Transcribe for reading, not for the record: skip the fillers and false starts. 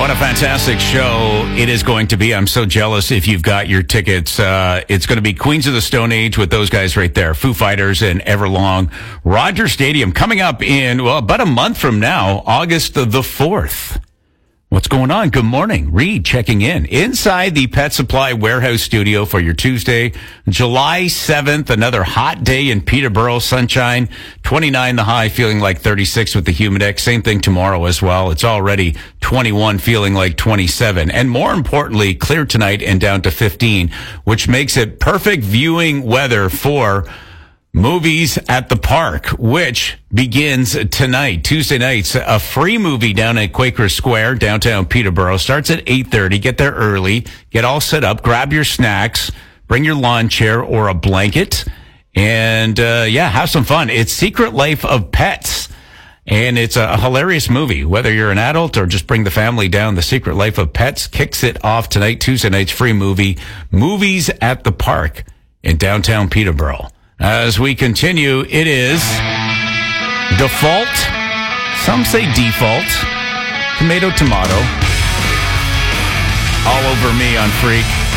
What a fantastic show it is going to be. I'm so jealous if you've got your tickets. It's going to be Queens of the Stone Age with those guys right there, Foo Fighters and Everlong. Rogers Stadium coming up in, about a month from now, August the 4th. What's going on? Good morning. Reed checking in inside the Pet Supply Warehouse studio for your Tuesday, July 7th. Another hot day in Peterborough. Sunshine, 29 the high, feeling like 36 with the humidex. Same thing tomorrow as well. It's already 21, feeling like 27. And more importantly, clear tonight and down to 15, which makes it perfect viewing weather for Movies at the Park, which begins tonight, Tuesday nights. A free movie down at Quaker Square, downtown Peterborough. Starts at 8:30. Get there early. Get all set up. Grab your snacks. Bring your lawn chair or a blanket. And, have some fun. It's Secret Life of Pets. And it's a hilarious movie. Whether you're an adult or just bring the family down, The Secret Life of Pets kicks it off tonight. Tuesday night's free movie. Movies at the Park in downtown Peterborough. As we continue, it is Default. Some say Default. Tomato. All over me on Freak.